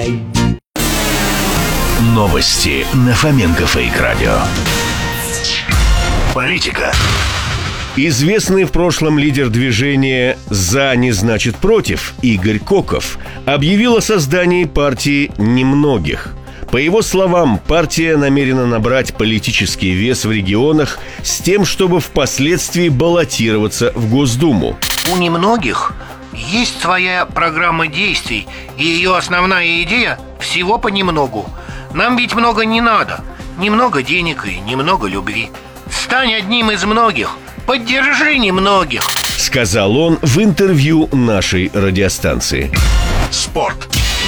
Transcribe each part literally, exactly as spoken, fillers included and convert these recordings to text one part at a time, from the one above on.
Новости на Фоменко Фейк Радио. Политика. Известный в прошлом лидер движения «За не значит против» Игорь Коков объявил о создании партии немногих. По его словам, партия намерена набрать политический вес в регионах с тем, чтобы впоследствии баллотироваться в Госдуму. У немногих есть своя программа действий, и ее основная идея – всего понемногу. Нам ведь много не надо. Немного денег и немного любви. Стань одним из многих. Поддержи немногих, сказал он в интервью нашей радиостанции. Спорт.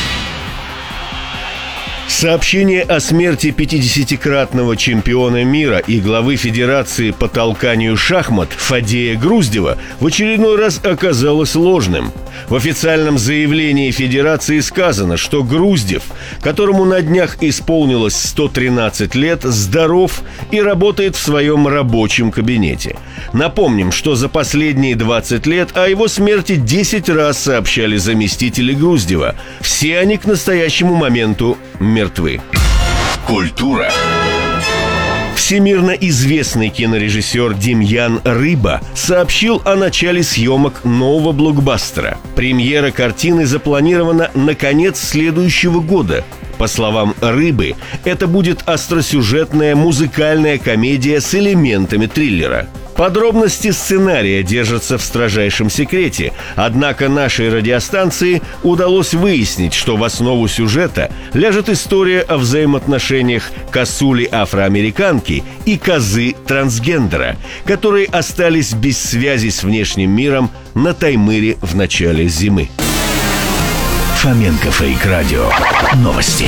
Сообщение о смерти пятидесятикратного чемпиона мира и главы Федерации по толканию шахмат Фадея Груздева в очередной раз оказалось ложным. В официальном заявлении Федерации сказано, что Груздев, которому на днях исполнилось сто тринадцать лет, здоров и работает в своем рабочем кабинете. Напомним, что за последние двадцать лет о его смерти десять раз сообщали заместители Груздева. Все они к настоящему моменту мертвы. Культура. Всемирно известный кинорежиссер Демьян Рыба сообщил о начале съемок нового блокбастера. Премьера картины запланирована на конец следующего года. По словам Рыбы, это будет остросюжетная музыкальная комедия с элементами триллера. Подробности сценария держатся в строжайшем секрете, однако нашей радиостанции удалось выяснить, что в основу сюжета ляжет история о взаимоотношениях косули-афроамериканки и козы-трансгендера, которые остались без связи с внешним миром на Таймыре в начале зимы. Фоменко Фейк Радио. Новости.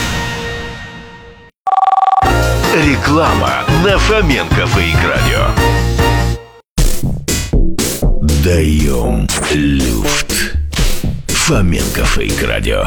Реклама на Фоменко Фейк Радио. Даем люфт. Фоменко Фейк Радио.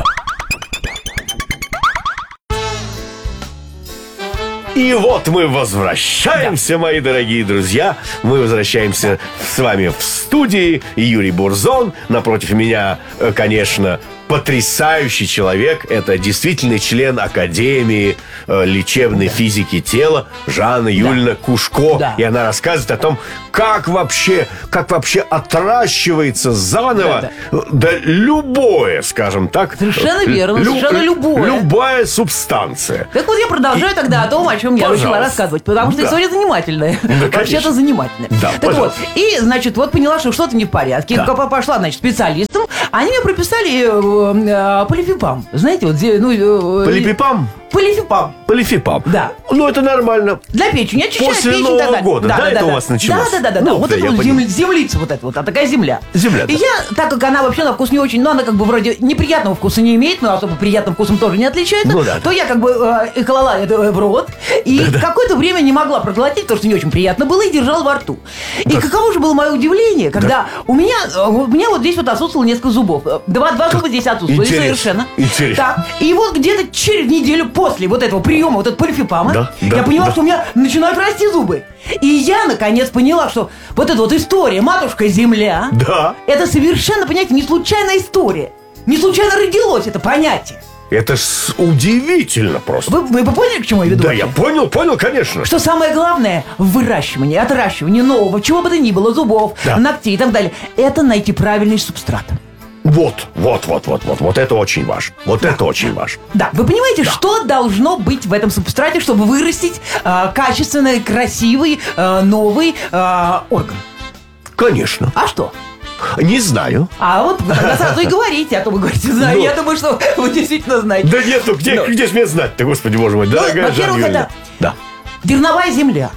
И вот мы возвращаемся, мои дорогие друзья. Мы возвращаемся с вами в студии. Юрий Бурзон. Напротив меня, конечно, потрясающий человек. Это действительно член Академии э, лечебной физики тела Жанна Юльевна да. Кушко. Да. И она рассказывает о том, как вообще, как вообще отращивается заново да, да. да любое, скажем так. Совершенно верно, лю- совершенно любое. Любая субстанция. Так вот я продолжаю и... тогда о том, о чем я начала рассказывать, потому что да. история занимательная. Да, вообще-то занимательная. Да, так пожалуйста. Вот, и, значит, вот поняла, что что-то не в порядке. Да. Пошла, значит, специалистам. Они мне прописали полифипам. Знаете, вот... Ну, полифипам? Полифипам. Полифипам. Да. Ну, это нормально. Для печени. Очищает После печень. Нового да, года, да, да, да это да, у вас началось? Да, да, да. да. Ну, вот да, это вот зем, землица вот эта вот, а такая земля. Земля, И да. я, так как она вообще на вкус не очень, но она как бы вроде неприятного вкуса не имеет, но особо приятным вкусом тоже не отличается, ну, да, то да. я как бы э, клала это в рот, и да, какое-то да. время не могла проглотить, потому что не очень приятно было, и держала во рту. И да. каково же было мое удивление, когда да. у меня, у меня вот здесь вот отсутствовало несколько зубов. Два, два зуба здесь отсутствовали совершенно. Интересно. Так. И вот где-то через неделю после вот этого приема, вот этого полифипама, да, да, я поняла, да. что у меня начинают расти зубы. И я, наконец, поняла, что вот эта вот история «Матушка-Земля» да. это совершенно, понимаете, не случайная история. Не случайно родилось это понятие. Это ж удивительно просто. Вы, вы поняли, к чему я веду? Да, я понял, понял, конечно. Что самое главное в выращивании, отращивании нового, чего бы то ни было, зубов, да. ногтей и так далее, это найти правильный субстрат. Вот, вот, вот, вот, вот, вот это очень важно. Вот да. это очень важно. Да, вы понимаете, да. что должно быть в этом субстрате, чтобы вырастить э, качественный, красивый, э, новый э, орган? Конечно. А что? Не знаю. А вот вы тогда сразу и говорите, а то вы говорите, знаю. Ну, я думаю, что вы действительно знаете. Да нет, ну где, ну. где ж мне знать-то, господи боже мой, дорогая ну, во-первых, Жанна это да. дерновая земля.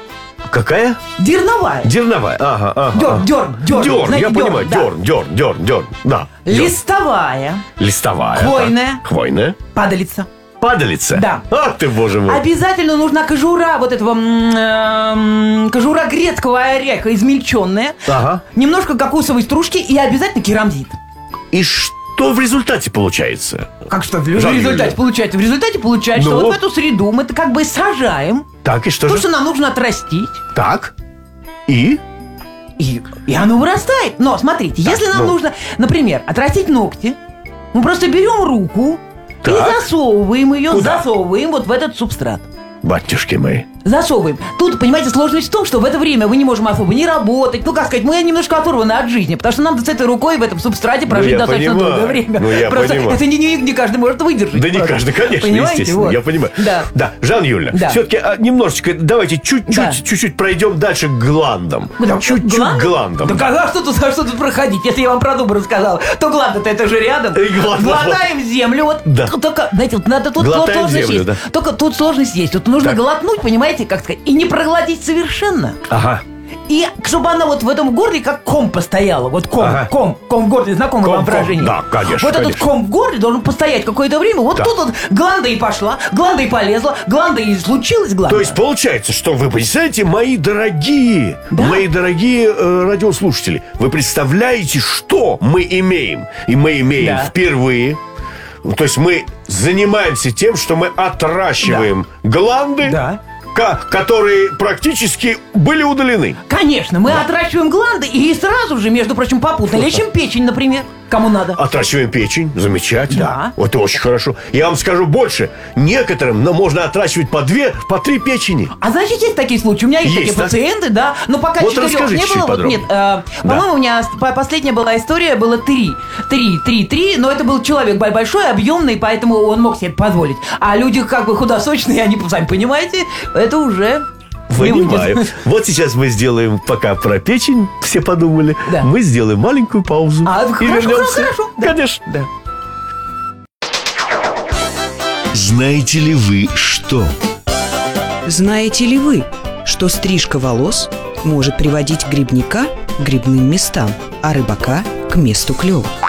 Какая? Дерновая. Дерновая, ага, ага. Дерн, дерн, дерн. Дерн, знаете, я дерн, понимаю, да. дерн, дерн, дерн, дерн, да. Листовая. Листовая. Хвойная. Так. Хвойная. Падалица. Падалица? Да. Ах ты, боже мой. Обязательно нужна кожура вот этого, м- кожура грецкого ореха, измельченная. Ага. Немножко кокосовой стружки и обязательно керамзит. И что в результате получается? Как что в результате Жанна получается? В результате получается, ну, что вот в эту среду мы как бы сажаем. Так, и что то, же? что нам нужно отрастить. Так, и? И, и оно вырастает. Но смотрите, так, если нам ну. нужно, например, отрастить ногти, мы просто берем руку, и засовываем ее, Куда? засовываем вот в этот субстрат. Батюшки мои. Засовываем. Тут, понимаете, сложность в том, что в это время мы не можем особо не работать. Ну, как сказать, мы немножко оторваны от жизни, потому что нам с этой рукой в этом субстрате прожить я достаточно понимаю. долгое время. Ну, я Просто понимаю. это не, не, не каждый может выдержать. Да не просто. каждый, конечно, Понимаете? естественно, Вот. я понимаю. Да. Да, Жанна Юльевна, Да. все-таки а, немножечко, давайте чуть-чуть, Да. чуть-чуть пройдем дальше к гландам. Да, Чуть-чуть гланды? к гландам. Да а что тут, а что тут проходить? Если я вам про зубы рассказала, то гланды-то это же рядом. И гланды, Глотаем землю. Вот Да. только, знаете, вот надо тут Глотаем сложность землю, есть. да. Только тут сложность есть. Вот нужно Так. глотнуть, понимаете, как сказать, и не проглотить совершенно. Ага. И чтобы она вот в этом горле как ком постояла. Вот ком, Ага. ком, ком в горле, знакомое Ком, вам ком, выражение? да, конечно, Вот этот конечно. ком в горле должен постоять какое-то время. Вот Да. тут вот гланда и пошла, гланда и полезла, гланда и случилась гланда. То есть получается, что вы представляете, мои дорогие, Да. мои дорогие э, радиослушатели, вы представляете, что мы имеем? И мы имеем Да. впервые. То есть мы занимаемся тем, что мы отращиваем гланды, Да. ко- которые практически были удалены. Конечно, мы отращиваем гланды и сразу же, между прочим, попутно лечим печень, например, кому надо. Отращиваем печень, замечательно. Да. Вот это очень хорошо. Я вам скажу больше. Некоторым, но можно отращивать по две, по три печени. А значит, есть такие случаи. У меня есть, Есть, такие да? пациенты, да. Но пока Вот четырех расскажите не чуть было. Вот подробнее. нет, э, по-моему, у меня по- последняя была история, было три. Три, три, три. Но это был человек б- большой, объемный, поэтому он мог себе это позволить. А люди как бы худосочные, они, сами понимаете, это уже... не Понимаю. выйдет. Вот сейчас мы сделаем, пока про печень все подумали, Да. мы сделаем маленькую паузу. А, и хорошо, вернемся. хорошо, да. Конечно. Да. Знаете ли вы что? Знаете ли вы, что стрижка волос может приводить грибника к грибным местам, а рыбака к месту клёва?